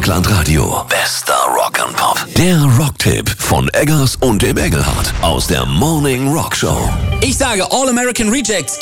Rockland Radio. Bester Rock and Pop. Der Rocktipp von Eggers und dem Engelhardt aus der Morning Rock Show. Ich sage All American Rejects,